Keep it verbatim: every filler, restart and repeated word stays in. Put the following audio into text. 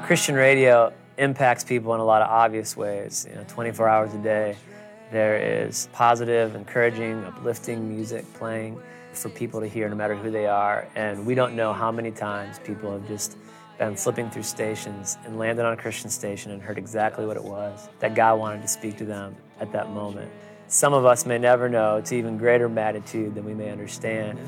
Christian radio impacts people in a lot of obvious ways. You know, twenty-four hours a day, there is positive, encouraging, uplifting music playing for people to hear no matter who they are. And we don't know how many times people have just been flipping through stations and landed on a Christian station and heard exactly what it was that God wanted to speak to them at that moment. Some of us may never know to even greater magnitude than we may understand.